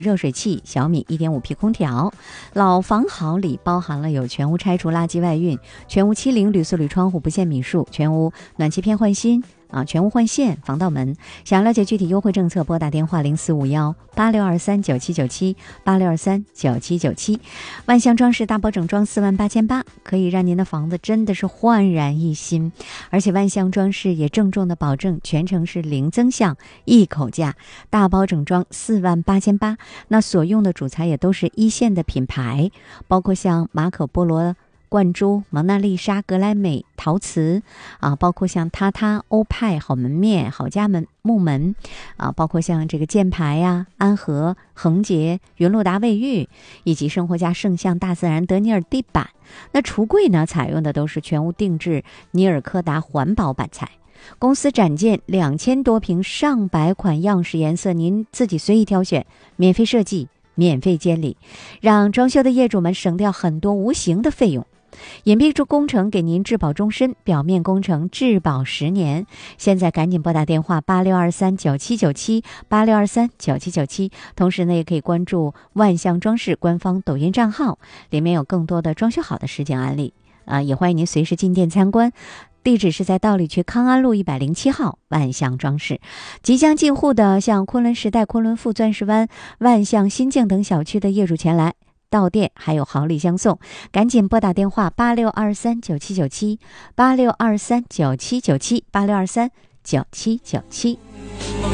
热水器、小米 1.5P 空调。老房好礼包含了有全屋拆除垃圾外运、全屋漆零铝塑铝窗户不限米数、全屋暖气片换新全屋换线、防盗门。想了解具体优惠政策，拨打电话0451-8623-9797 万象装饰大包整装48800，可以让您的房子真的是焕然一新。而且万象装饰也郑重的保证全程是零增项、一口价，大包整装48800。那所用的主材也都是一线的品牌，包括像马可波罗灌珠、蒙娜丽莎、格莱美陶瓷包括像榻、欧派、好门面、好家门木门包括像这个箭牌安和、恒洁、云露达卫浴，以及生活家圣象大自然德尼尔地板。那橱柜呢，采用的都是全屋定制尼尔柯达环保板材。公司展件2000多瓶，上百款样式颜色，您自己随意挑选，免费设计，免费监理，让装修的业主们省掉很多无形的费用。隐蔽住工程给您质保终身，表面工程质保10年。现在赶紧拨打电话86239797 86239797，同时呢也可以关注万象装饰官方抖音账号，里面有更多的装修好的实景案例也欢迎您随时进店参观。地址是在道里区康安路107号万象装饰。即将进户的像昆仑时代、昆仑富、钻石湾、万象新境等小区的业主前来到店，还有好礼相送，赶紧拨打电话86239797 86239797 86239797。